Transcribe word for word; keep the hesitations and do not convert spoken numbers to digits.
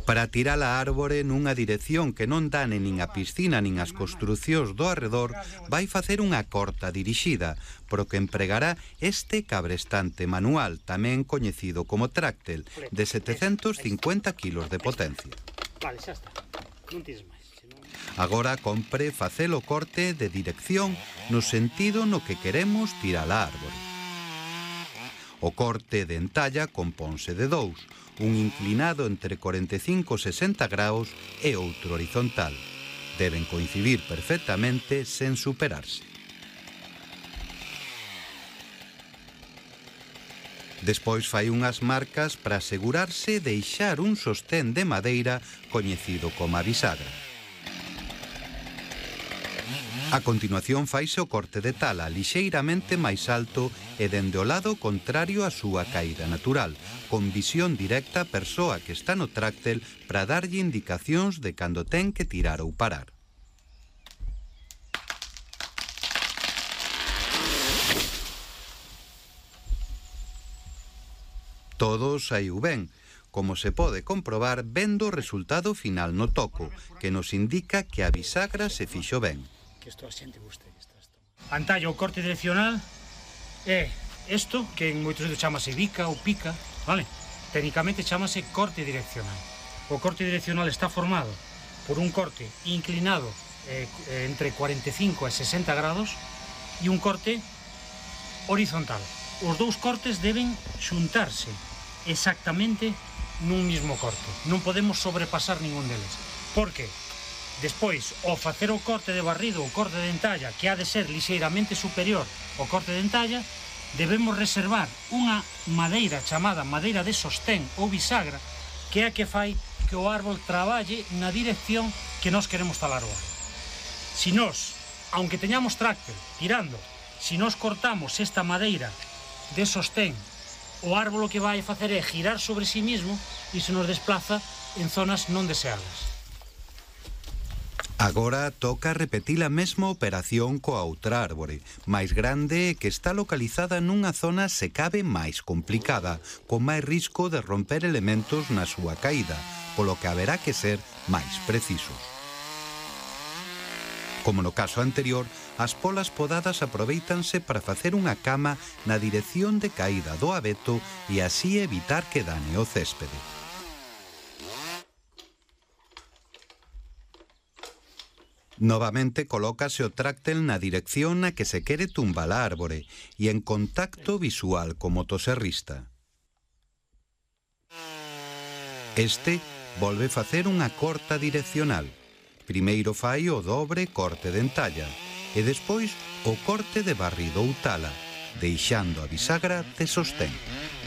Para tirar a árbore nunha dirección que non dá nin a piscina nin as construcións do arredor, vai facer unha corta dirixida, pro que empregará este cabrestante manual, tamén coñecido como tráctel, de setecentos cincuenta kilos de potencia. Vale, xa está. Non tires máis. Agora compre facer o corte de dirección no sentido no que queremos tirar a árbore. O corte de entalla compónse de dous, un inclinado entre cuarenta e cinco e sesenta graus e outro horizontal. Deben coincidir perfectamente sen superarse. Despois fai unhas marcas para asegurarse de deixar un sostén de madeira coñecido como a bisagra. A continuación faise o corte de tala lixeiramente máis alto e dende o lado contrario á súa caída natural, con visión directa á persoa que está no tráctel para darlle indicacións de cando ten que tirar ou parar. Todo saiu ben, como se pode comprobar vendo o resultado final no toco, que nos indica que a bisagra se fixo ben. Que isto a xente guste. Antalla, o corte direccional é isto, que en moitos sitios chamase bica ou pica, vale? Técnicamente chamase corte direccional. O corte direccional está formado por un corte inclinado eh, entre cuarenta e cinco e sesenta grados e un corte horizontal. Os dous cortes deben xuntarse exactamente nun mismo corte. Non podemos sobrepasar ningún deles. Por que? Despois, ao facer o corte de barrido, o corte de entalla, que ha de ser lixeiramente superior ao corte de entalla, debemos reservar unha madeira chamada madeira de sostén ou bisagra, que é a que fai que o árbol traballe na dirección que nós queremos talar o árbol. Si nós, aunque teñamos tráctel tirando, si nós cortamos esta madeira de sostén, o árbol o que vai facer é girar sobre si mismo e se nos desplaza en zonas non deseadas. Agora toca repetir a mesma operación coa outra árbore, máis grande e que está localizada nunha zona se cabe máis complicada, con máis risco de romper elementos na súa caída, polo que haberá que ser máis precisos. Como no caso anterior, as polas podadas aprovéitanse para facer unha cama na dirección de caída do abeto e así evitar que dane o céspede. Novamente colócase o tráctel na dirección na que se quere tumbar a árbore e en contacto visual co motoserrista. Este volve facer unha corta direccional. Primeiro fai o dobre corte de entalla e despois o corte de barrido ou tala, deixando a bisagra de sostén.